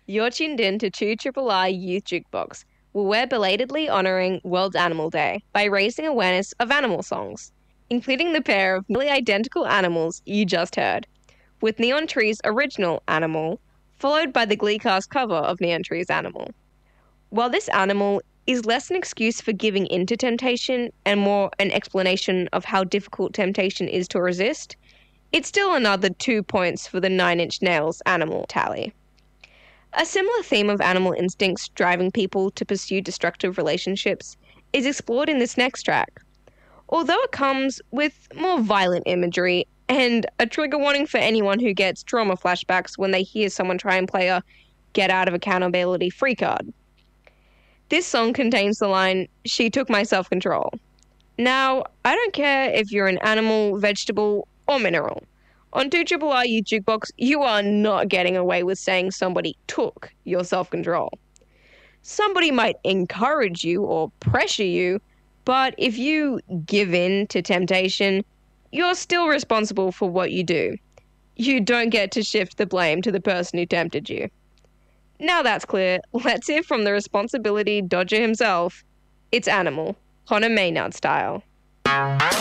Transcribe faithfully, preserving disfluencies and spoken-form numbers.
You're tuned in to two Triple I Youth Jukebox, where we're belatedly honouring World Animal Day by raising awareness of animal songs, including the pair of nearly identical animals you just heard, with Neon Tree's original Animal, followed by the Gleecast cover of Neon Tree's Animal. While this animal is less an excuse for giving in to temptation and more an explanation of how difficult temptation is to resist, it's still another two points for the Nine Inch Nails Animal tally. A similar theme of animal instincts driving people to pursue destructive relationships is explored in this next track, although it comes with more violent imagery and a trigger warning for anyone who gets trauma flashbacks when they hear someone try and play a get out of accountability free card. This song contains the line, "She took my self-control." Now, I don't care if you're an animal, vegetable, or mineral. On two Triple R Youth Jukebox, you are not getting away with saying somebody took your self-control. Somebody might encourage you or pressure you, but if you give in to temptation, you're still responsible for what you do. You don't get to shift the blame to the person who tempted you. Now that's clear, let's hear from the responsibility dodger himself. It's Animal, Connor Maynard style.